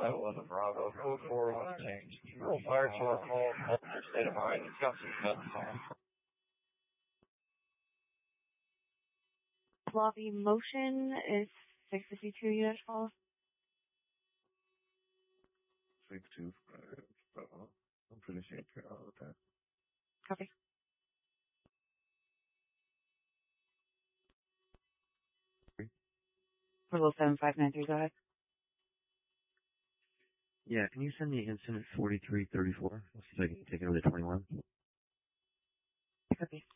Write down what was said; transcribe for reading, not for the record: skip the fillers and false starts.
That was a Bravo. Code 4 was changed. Roll fire to our call. State of mind. It's got some guns on. Lobby motion is 652 unit call. 6-2. I'm finishing up all the time. Copy. Portable 7593, go ahead. Yeah, can you send me incident 4334? Let's see if I can take it over to 21. Copy.